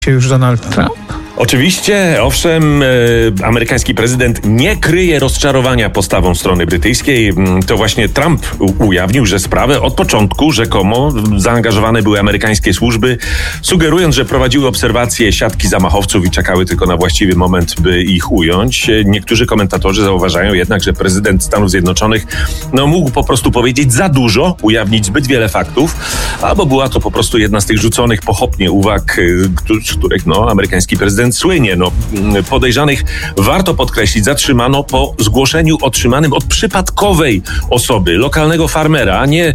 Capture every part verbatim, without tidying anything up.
już Donald Trump? Oczywiście, owszem, e, amerykański prezydent nie kryje rozczarowania postawą strony brytyjskiej. To właśnie Trump u- ujawnił, że sprawę od początku rzekomo zaangażowane były amerykańskie służby, sugerując, że prowadziły obserwacje siatki zamachowców i czekały tylko na właściwy moment, by ich ująć. Niektórzy komentatorzy zauważają jednak, że prezydent Stanów Zjednoczonych no, mógł po prostu powiedzieć za dużo, ujawnić zbyt wiele faktów, albo była to po prostu jedna z tych rzuconych pochopnie uwag, z których no, amerykański prezydent słynie. No, podejrzanych, warto podkreślić, zatrzymano po zgłoszeniu otrzymanym od przypadkowej osoby, lokalnego farmera, a nie e,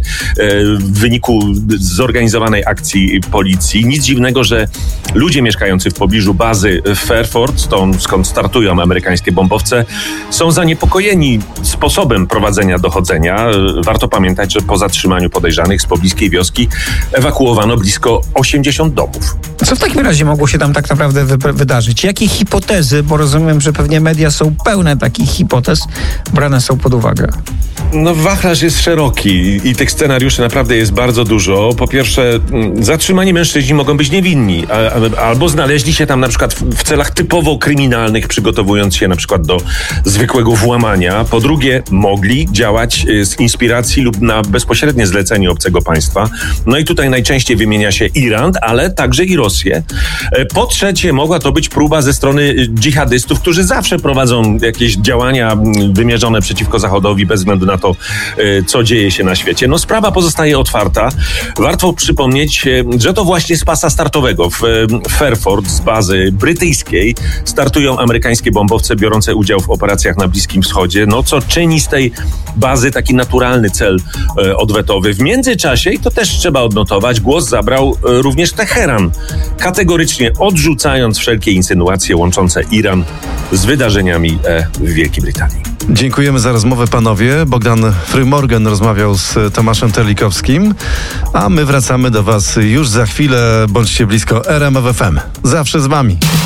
w wyniku zorganizowanej akcji policji. Nic dziwnego, że ludzie mieszkający w pobliżu bazy w Fairford, stąd, skąd startują amerykańskie bombowce, są zaniepokojeni sposobem prowadzenia dochodzenia. Warto pamiętać, że po zatrzymaniu podejrzanych z pobliskiej wioski ewakuowano blisko osiemdziesiąt domów. Co w takim razie mogło się tam tak naprawdę wy- wydarzyć? Jakie hipotezy, bo rozumiem, że pewnie media są pełne takich hipotez, brane są pod uwagę? No wachlarz jest szeroki i tych scenariuszy naprawdę jest bardzo dużo. Po pierwsze, zatrzymani mężczyźni mogą być niewinni, a, albo znaleźli się tam na przykład w, w celach typowo kryminalnych, przygotowując się na przykład do zwykłego włamania. Po drugie, mogli działać z inspiracji lub na bezpośrednie zlecenie obcego państwa. No i tutaj najczęściej wymienia się Iran, ale także i Rosję. Po trzecie, mogła to być próba ze strony dżihadystów, którzy zawsze prowadzą jakieś działania wymierzone przeciwko Zachodowi bez względu na to, co dzieje się na świecie. No sprawa pozostaje otwarta. Warto przypomnieć, że to właśnie z pasa startowego w Fairford z bazy brytyjskiej startują amerykańskie bombowce biorące udział w operacjach na Bliskim Wschodzie, no co czyni z tej bazy taki naturalny cel odwetowy. W międzyczasie, i to też trzeba odnotować, głos zabrał również Teheran, kategorycznie odrzucając wszelkie insynuacje łączące Iran z wydarzeniami w Wielkiej Brytanii. Dziękujemy za rozmowę, panowie. Bogdan Frymorgan rozmawiał z Tomaszem Terlikowskim, a my wracamy do was już za chwilę. Bądźcie blisko R M F F M. Zawsze z wami.